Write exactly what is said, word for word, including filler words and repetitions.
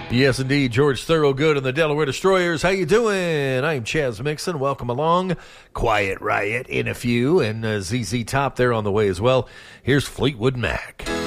Yes, indeed. George Thorogood and the Delaware Destroyers. How you doing? I'm Chaz Mixon. Welcome along. Quiet Riot in a few, and uh, Z Z Top there on the way as well. Here's Fleetwood Mac.